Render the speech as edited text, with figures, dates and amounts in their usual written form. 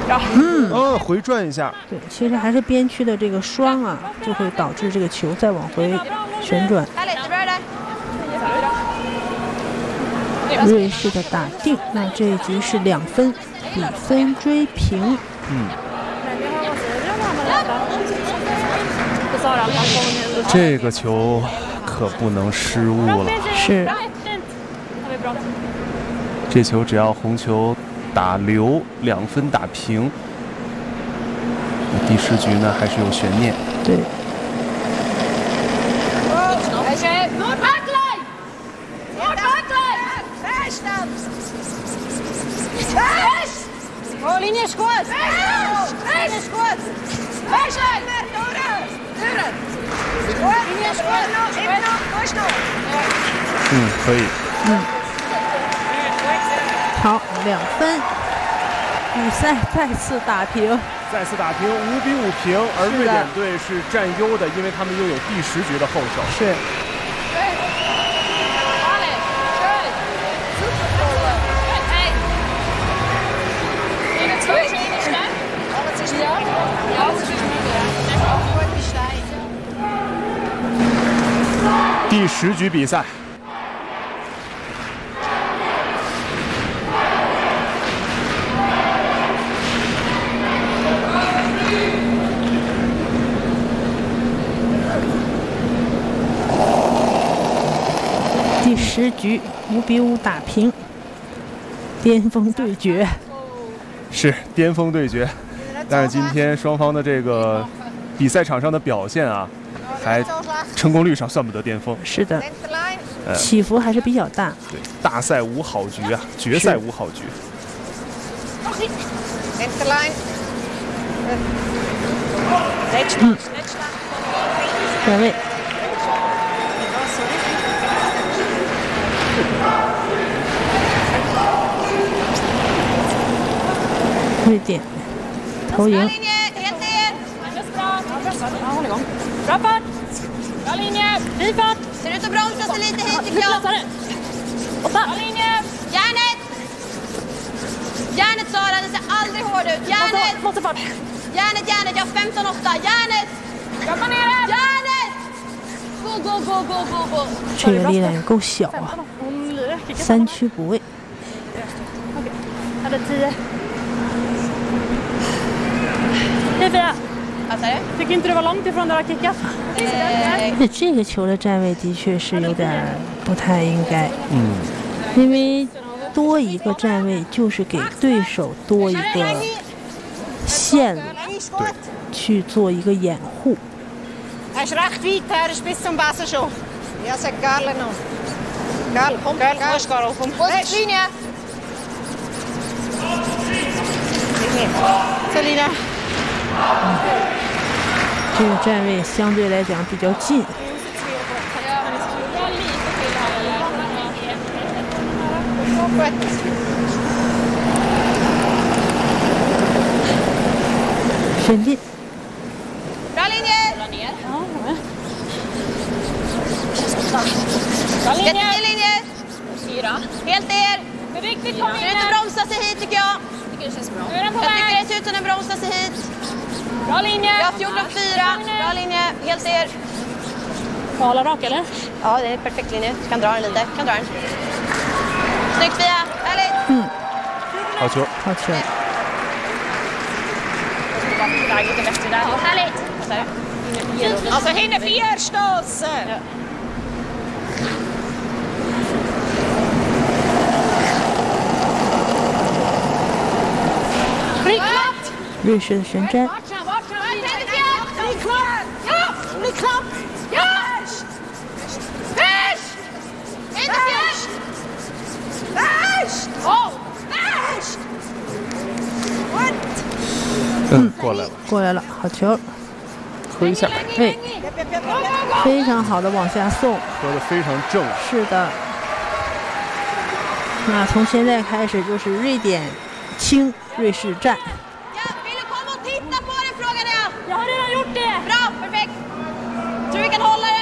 回转一下。 对，其实还是边区的这个双啊，就会导致这个球再往回旋转。瑞士的打定，那这一局是2分，比分追平。 这个球可不能失误了。 是。 这球只要红球打流，2分打平，那第10局呢还是有悬念。 对。 可以。 好，2分，比赛再次打平 5比5平，而瑞典队是占优的，因为他们拥有第10局的后手。 是。 第10局比赛。 第10局5比5打平，巅峰对决。 是巅峰对决，但是今天双方的这个比赛场上的表现啊，还成功率上算不得巅峰。 是的，起伏还是比较大。 对，大赛无好局啊，决赛无好局。 转位。瑞典投赢。 Järnet Sara, det ser aldrig hård ut. Järnet, jag 15-8. Järnet! Järnet! Gå. 这个力量也够小啊，3区补位。这个球的站位的确是有点不太应该，因为多一个站位就是给对手多一个线路， 对， 去做一个掩护。这个站位相对来讲比较近。选定。 Jättelinjer! Helt er! Ser ut att bromsa sig hit tycker jag. Jag tycker det ser ut som den bromsar sig hit. Bra linje! Ja, 14-4. Bra linje, helt er. Hala rak eller? Ja, det är en perfekt linje. Kan dra den lite. Kan dra den. Snyggt Fia, härligt! 好球！ 好球！ Härligt! Alltså hinner förstås! Riktigt! 瑞士的旋转。 过来了，好球！ 喝一下， 对，非常好的往下送， 喝得非常正。 是的。那从现在开始就是瑞典清，瑞士战。 Bra, perfekt! Tror vi kan hålla det.